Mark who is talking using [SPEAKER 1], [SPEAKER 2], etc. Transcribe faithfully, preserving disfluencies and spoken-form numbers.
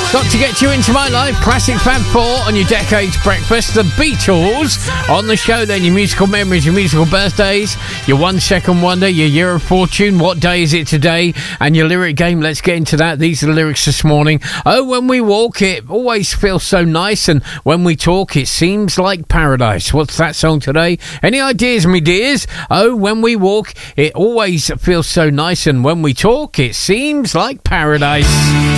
[SPEAKER 1] Got to get you into my life. Classic Fab Four on your Decades Breakfast. The Beatles on the show then. Your musical memories, your musical birthdays, your one second wonder, your year of fortune. What day is it today? And your lyric game. Let's get into that. These are the lyrics this morning. Oh, when we walk, it always feels so nice. And when we talk, it seems like paradise. What's that song today? Any ideas, me dears? Oh, when we walk, it always feels so nice. And when we talk, it seems like paradise.